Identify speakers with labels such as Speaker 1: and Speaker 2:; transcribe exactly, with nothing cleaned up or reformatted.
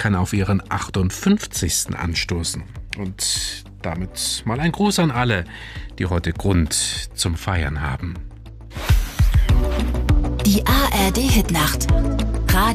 Speaker 1: kann auf ihren achtundfünfzigsten anstoßen. Und damit mal ein Gruß an alle, die heute Grund zum Feiern haben.
Speaker 2: Die A R D Hitnacht.